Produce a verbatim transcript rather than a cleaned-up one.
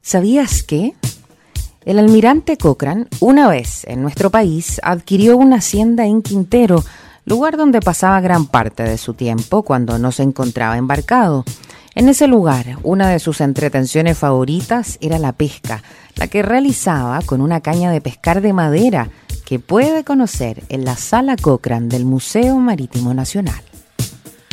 ¿Sabías que? El almirante Cochrane, una vez en nuestro país, adquirió una hacienda en Quintero, lugar donde pasaba gran parte de su tiempo cuando no se encontraba embarcado. En ese lugar, una de sus entretenciones favoritas era la pesca, la que realizaba con una caña de pescar de madera que puede conocer en la Sala Cochrane del Museo Marítimo Nacional.